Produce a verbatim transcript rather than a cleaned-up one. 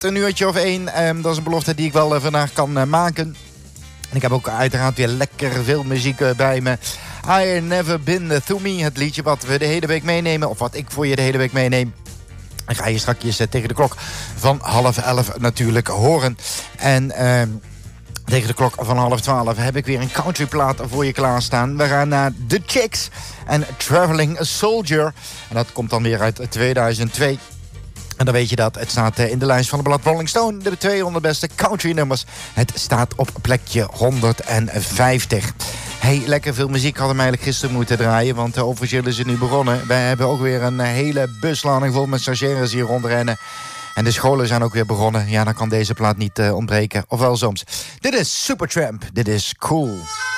een uurtje of één. Um, dat is een belofte die ik wel uh, vandaag kan uh, maken. En ik heb ook uiteraard weer lekker veel muziek uh, bij me. I Never Been Through Me, het liedje wat we de hele week meenemen. Of wat ik voor je de hele week meeneem. Dan ga je straks uh, tegen de klok van half elf natuurlijk horen. En uh, tegen de klok van half twaalf heb ik weer een countryplaat voor je klaarstaan. We gaan naar The Chicks en Traveling Soldier. En dat komt dan weer uit tweeduizend twee. En dan weet je dat. Het staat in de lijst van de blad Rolling Stone. De tweehonderd beste country nummers. Het staat op plekje honderdvijftig. Hey, lekker veel muziek hadden we eigenlijk gisteren moeten draaien. Want uh, officieel is het nu begonnen. Wij hebben ook weer een hele buslading vol met stagiaires hier rondrennen. En de scholen zijn ook weer begonnen. Ja, dan kan deze plaat niet uh, ontbreken. Ofwel soms. Dit is Supertramp. Dit is Cool.